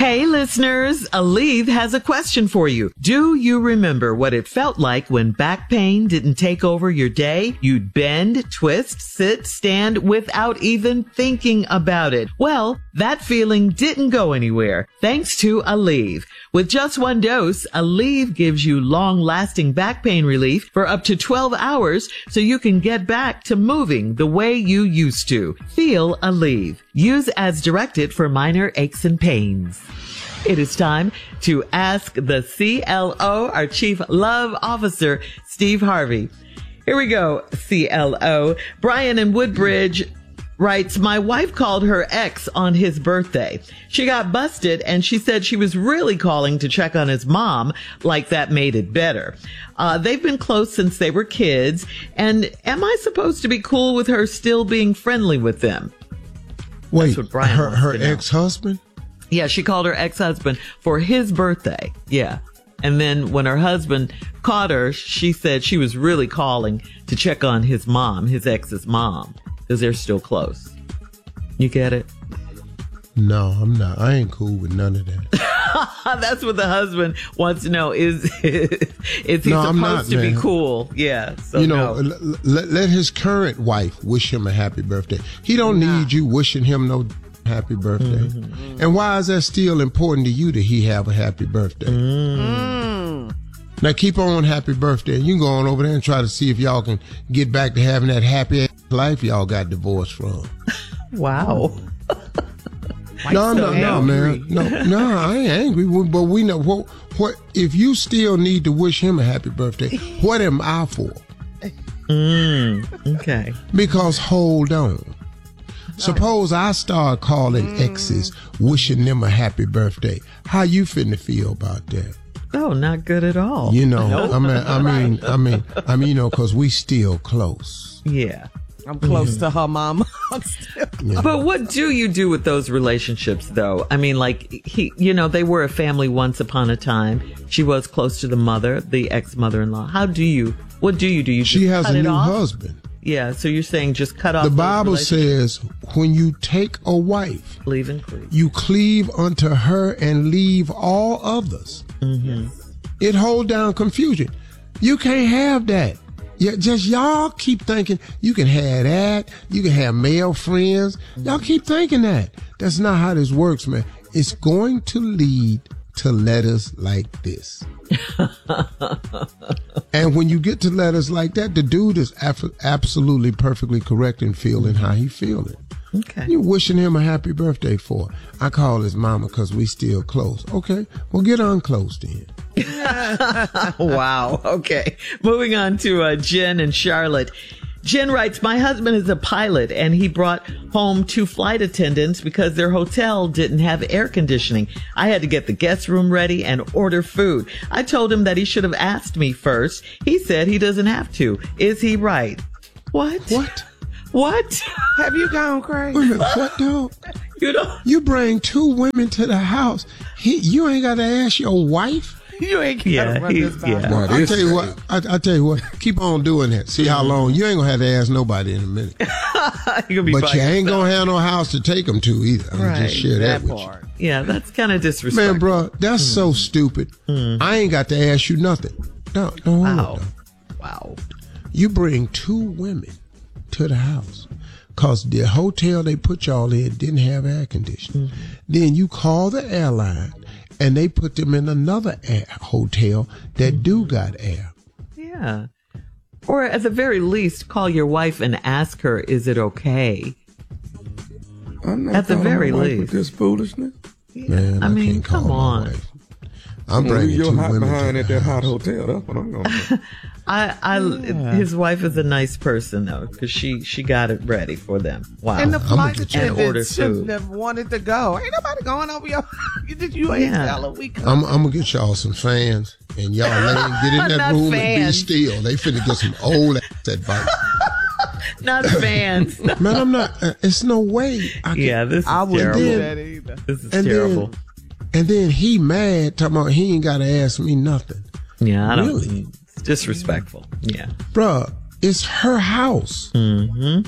Hey, listeners, Aleve has a question for you. Do you remember what it felt like when back pain didn't take over your day? You'd bend, twist, sit, stand without even thinking about it. Well, that feeling didn't go anywhere thanks to Aleve. With just one dose, Aleve gives you long-lasting back pain relief for up to 12 hours so you can get back to moving the way you used to. Feel Aleve. Use as directed for minor aches and pains. It is time to ask the CLO, our Chief Love Officer, Steve Harvey. Here we go, CLO. Brian in Woodbridge writes, my wife called her ex on his birthday. She got busted and she said she was really calling to check on his mom, like that made it better. They've been close since they were kids, and am I supposed to be cool with her still being friendly with them? Wait, her ex-husband? Yeah, she called her ex-husband for his birthday. Yeah. And then when her husband caught her, she said she was really calling to check on his mom, his ex's mom, because they're still close. You get it? No, I'm not. I ain't cool with none of that. That's what the husband wants to know. Is he supposed to be cool? Yeah. So let his current wife wish him a happy birthday. He don't need you wishing him no happy birthday. Mm-hmm. And why is that still important to you that he have a happy birthday? Mm. Now keep on happy birthday. You can go on over there and try to see if y'all can get back to having that happy life y'all got divorced from. Wow. No, man. No, I ain't angry. But we know what if you still need to wish him a happy birthday, what am I for? Okay. Because hold on. Suppose I start calling exes, wishing them a happy birthday. How you finna feel about that? Oh, not good at all. You know, nope. I mean, you know, because we still close. Yeah. I'm close to her mama. I'm still close. But what do you do with those relationships, though? I mean, like, they were a family once upon a time. She was close to the mother, the ex-mother-in-law. What do you do? She has a new husband. Yeah, so you're saying just cut off. The Bible says when you take a wife, leave and cleave. You cleave unto her and leave all others. Mm-hmm. It hold down confusion. You can't have that. Yeah, just y'all keep thinking you can have that. You can have male friends. Y'all keep thinking that. That's not how this works, man. It's going to lead to letters like this. And when you get to letters like that, the dude is absolutely perfectly correct in feeling how he feeling. Okay. You wishing him a happy birthday for. I call his mama because we still close. Okay, well get unclose then. Wow. Okay. Moving on to Jen and Charlotte. Jen writes, my husband is a pilot and he brought home 2 flight attendants because their hotel didn't have air conditioning. I had to get the guest room ready and order food. I told him that he should have asked me first. He said he doesn't have to. Is he right? What? Have you gone crazy? Wait a minute, what, dog? You bring 2 women to the house. You ain't got to ask your wife? You ain't got to run this by. Boy, I tell you what, keep on doing that. See how long. You ain't going to have to ask nobody in a minute. But you ain't going to have no house to take them to either. I'm going to just share that with you. Yeah, that's kind of disrespectful. Man, bro, that's so stupid. I ain't got to ask you nothing. No, Wow. You bring 2 women to the house because the hotel they put y'all in didn't have air conditioning. Then you call the airline and they put them in another hotel that do got air. Yeah. Or at the very least, call your wife and ask her, is it okay? I'm not at the very least. With this foolishness. Yeah. Man, I mean, come on. I'm bringing 2 women behind at that house. hot hotel. That's what I'm going to do. His wife is a nice person though, because she got it ready for them. Wow. And the flight attendant shouldn't have wanted to go. Ain't nobody going over your. You ain't tell her. I'm gonna get y'all some fans, and y'all get in that room and be still. They finna get some old ass advice. Not fans. Man, I'm not. It's no way. This is terrible. This is terrible. And then he mad, talking about he ain't got to ask me nothing. Yeah, I don't. Really? It's disrespectful. Yeah. Bruh, it's her house. Mm-hmm.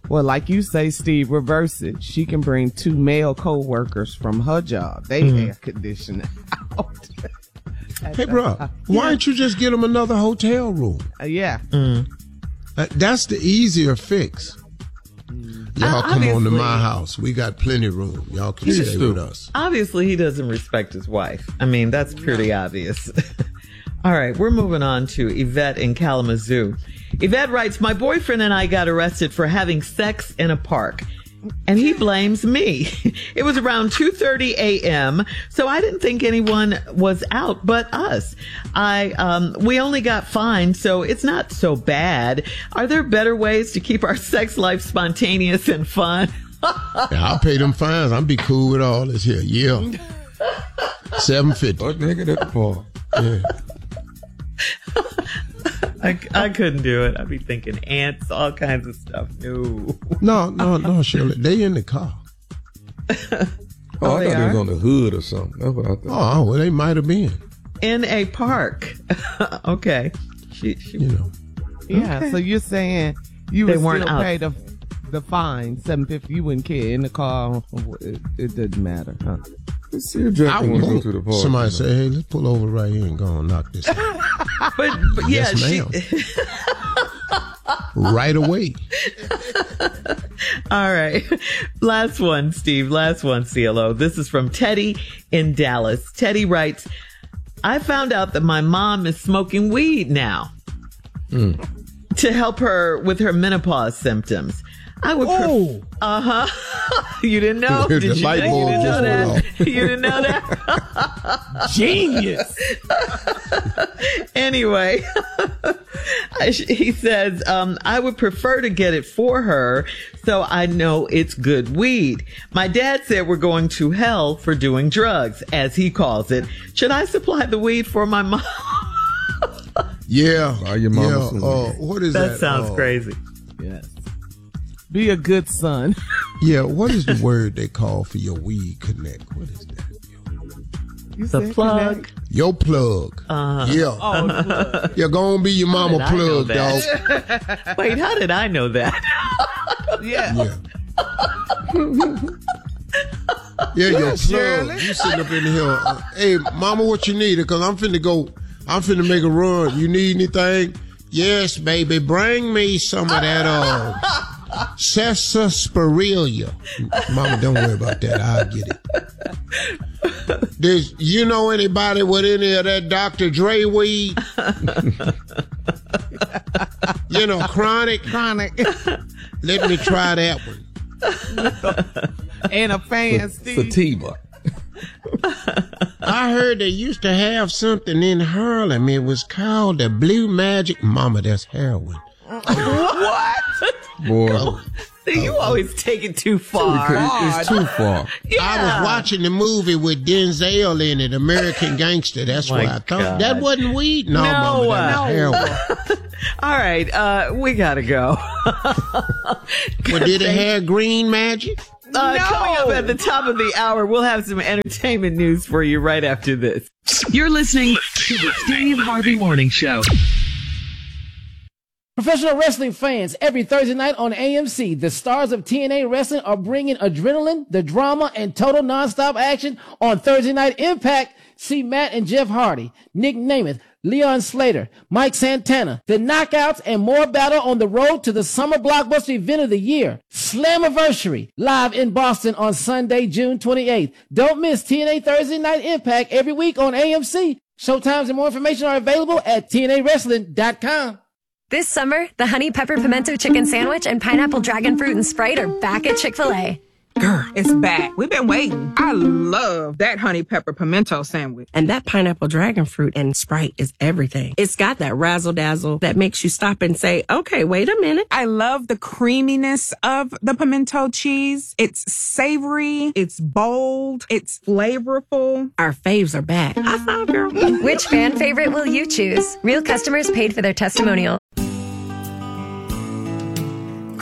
Well, like you say, Steve, reverse it. She can bring 2 male co-workers from her job. They air condition out. Hey, bro, why don't you just get them another hotel room? Yeah. That's the easier fix. Y'all come on to my house. We got plenty of room. Y'all can stay with us. Obviously, he doesn't respect his wife. I mean, that's pretty obvious. All right, we're moving on to Yvette in Kalamazoo. Yvette writes, my boyfriend and I got arrested for having sex in a park, and he blames me. It was around 2:30 a.m., so I didn't think anyone was out but us. We only got fined, so it's not so bad. Are there better ways to keep our sex life spontaneous and fun? Yeah, I'll pay them fines. I'll be cool with all this here. Yeah. $7.50. What nigga at the park? Yeah. I couldn't do it. I'd be thinking ants, all kinds of stuff. No, Shirley. They in the car. I thought they was on the hood or something. That's what I thought. Oh, well, they might have been. In a park. Okay. She Yeah, okay. So you're saying you would weren't still out. pay the fine, $7.50. You wouldn't care. In the car, it doesn't matter, huh? Let's see if Jack wants to go to the park. Somebody say, hey, let's pull over right here and go and knock this out. But yeah, Yes, ma'am. Right away. All right. Last one, Steve. Last one, CLO. This is from Teddy in Dallas. Teddy writes, I found out that my mom is smoking weed now to help her with her menopause symptoms. I would You didn't know? The Did you? light bulb You didn't know just went that? off. You didn't know that? Genius. Anyway, he says, I would prefer to get it for her so I know it's good weed. My dad said we're going to hell for doing drugs, as he calls it. Should I supply the weed for my mom? Yeah. Buy your mama some weed. What is that? That sounds crazy. Yes. Be a good son. Yeah, what is the word they call for your weed connect? What is that? You The said plug. connect? Your plug. Yeah. Oh, the plug. You're going to be your mama How did I know plug, dog. that? Wait, how did I know that? Yeah. Yeah, your plug. Shirley. You sitting up in here. Hey, mama, what you need? Because I'm finna make a run. You need anything? Yes, baby. Bring me some of that sarsaparilla. Mama, don't worry about that. I'll get it. You know anybody with any of that Dr. Dre weed? Chronic. Let me try that one. And a fan, Steve. Sativa. I heard they used to have something in Harlem. It was called the Blue Magic. Mama, that's heroin. What? Boy. See, you always take it too far. It's too far. Yeah. I was watching the movie with Denzel in it, American Gangster. That's My why I thought God. that wasn't weed. No, Mama, that was heroin. All right, we gotta go. Well, did it have green magic? Coming up at the top of the hour, we'll have some entertainment news for you right after this. You're listening to the Steve Harvey Morning Show. Professional wrestling fans, every Thursday night on AMC, the stars of TNA Wrestling are bringing adrenaline, the drama, and total nonstop action on Thursday Night Impact. See Matt and Jeff Hardy, Nick Namath, Leon Slater, Mike Santana, the Knockouts, and more battle on the road to the summer blockbuster event of the year, Slammiversary, live in Boston on Sunday, June 28th. Don't miss TNA Thursday Night Impact every week on AMC. Showtimes and more information are available at TNAWrestling.com. This summer, the Honey Pepper Pimento Chicken Sandwich and Pineapple Dragon Fruit and Sprite are back at Chick-fil-A. Girl, it's back. We've been waiting. I love that honey pepper pimento sandwich. And that pineapple dragon fruit and Sprite is everything. It's got that razzle dazzle that makes you stop and say, okay, wait a minute. I love the creaminess of the pimento cheese. It's savory. It's bold. It's flavorful. Our faves are back. I thought, girl. Which fan favorite will you choose? Real customers paid for their testimonial.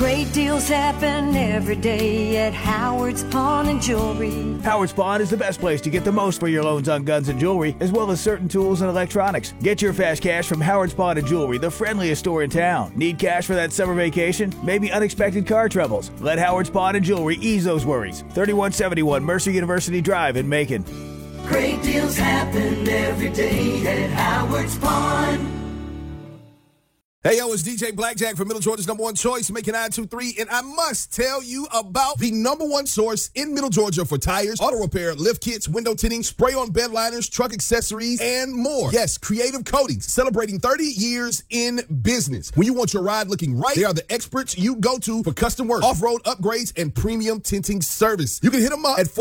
Great deals happen every day at Howard's Pawn and Jewelry. Howard's Pawn is the best place to get the most for your loans on guns and jewelry, as well as certain tools and electronics. Get your fast cash from Howard's Pawn and Jewelry, the friendliest store in town. Need cash for that summer vacation? Maybe unexpected car troubles? Let Howard's Pawn and Jewelry ease those worries. 3171 Mercer University Drive in Macon. Great deals happen every day at Howard's Pawn. Hey, yo, it's DJ Blackjack from Middle Georgia's number one choice, Macon 923, and I must tell you about the number one source in Middle Georgia for tires, auto repair, lift kits, window tinting, spray-on bed liners, truck accessories, and more. Yes, Creative Coatings, celebrating 30 years in business. When you want your ride looking right, they are the experts you go to for custom work, off-road upgrades, and premium tinting service. You can hit them up at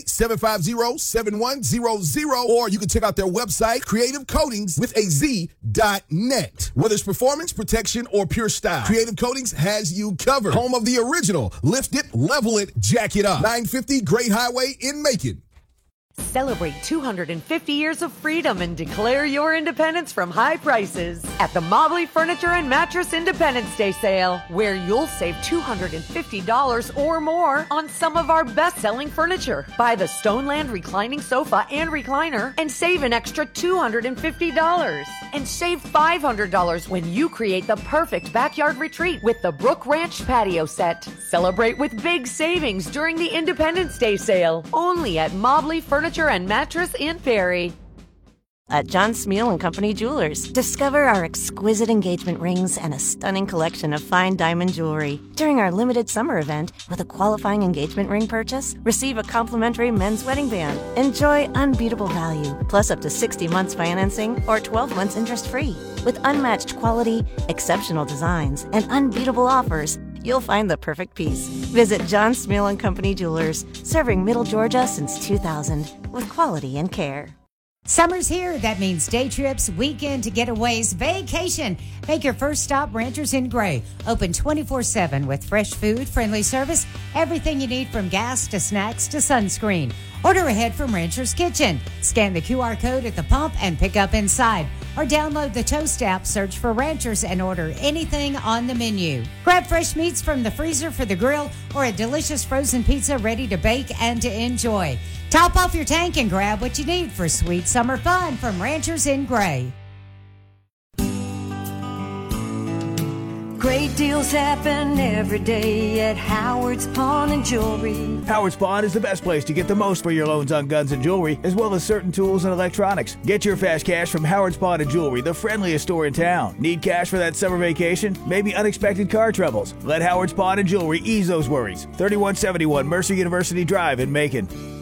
478-750-7100, or you can check out their website, creativecoatings.net. Whether it's performance, protection, or pure style, Creative Coatings has you covered. Home of the original Lift It, Level It, Jack It Up. 950 Great Highway in Macon. Celebrate 250 years of freedom and declare your independence from high prices at the Mobley Furniture and Mattress Independence Day sale, where you'll save $250 or more on some of our best-selling furniture. Buy the Stoneland reclining sofa and recliner and save an extra $250. And save $500 when you create the perfect backyard retreat with the Brook Ranch patio set. Celebrate with big savings during the Independence Day sale, only at Mobley Furniture and Mattress in Perry. At John Smeal & Company Jewelers, discover our exquisite engagement rings and a stunning collection of fine diamond jewelry. During our limited summer event, with a qualifying engagement ring purchase, receive a complimentary men's wedding band. Enjoy unbeatable value, plus up to 60 months financing or 12 months interest-free. With unmatched quality, exceptional designs, and unbeatable offers, you'll find the perfect piece. Visit John Smeal & Company Jewelers, serving Middle Georgia since 2000 with quality and care. Summer's here. That means day trips, weekend getaways, vacation. Make your first stop Ranchers in Gray. Open 24/7 with fresh food, friendly service, everything you need from gas to snacks to sunscreen. Order ahead from Rancher's Kitchen. Scan the QR code at the pump and pick up inside. Or download the Toast app, search for Ranchers, and order anything on the menu. Grab fresh meats from the freezer for the grill or a delicious frozen pizza ready to bake and to enjoy. Top off your tank and grab what you need for sweet summer fun from Ranchers in Gray. Great deals happen every day at Howard's Pawn and Jewelry. Howard's Pawn is the best place to get the most for your loans on guns and jewelry, as well as certain tools and electronics. Get your fast cash from Howard's Pawn and Jewelry, the friendliest store in town. Need cash for that summer vacation? Maybe unexpected car troubles? Let Howard's Pawn and Jewelry ease those worries. 3171 Mercer University Drive in Macon.